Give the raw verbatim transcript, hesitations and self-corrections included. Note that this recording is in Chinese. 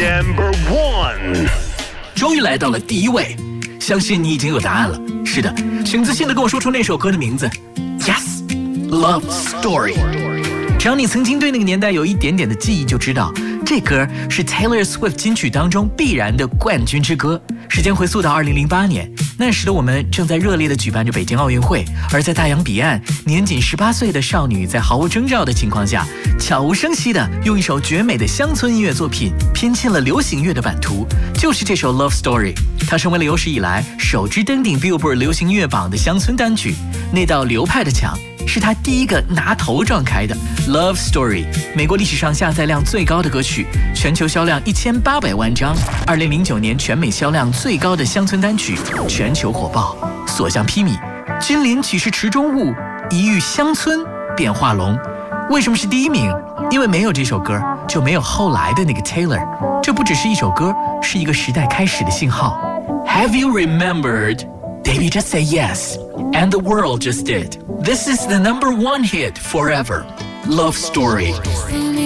Number one， 终于来到了第一位，相信你已经有答案了。是的，请自信地跟我说出那首歌的名字。Yes， Love Story。只要你曾经对那个年代有一点点的记忆，就知道这歌是 Taylor Swift 金曲当中必然的冠军之歌。时间回溯到二零零八年，那时的我们正在热烈地举办着北京奥运会，而在大洋彼岸，年仅十八岁的少女在毫无征兆的情况下，悄无声息地用一首绝美的乡村音乐作品偏进了流行乐的版图，就是这首 Love Story。它成为了有史以来首支登顶 Billboard 流行乐榜的乡村单曲。那道流派的墙是他第一个拿头撞开的。 Love Story 美国历史上下载量最高的歌曲，全球销量一千八百万张，二零零九年全美销量最高的乡村单曲，全球火爆。所向披靡，君临岂是池中物，一遇乡村变化龙。为什么是第一名？因为没有这首歌，就没有后来的那个 Taylor。 这不只是一首歌，是一个时代开始的信号。 Have you remembered? Baby, just say yes. And the world just did. This is the number one hit forever. Love Story.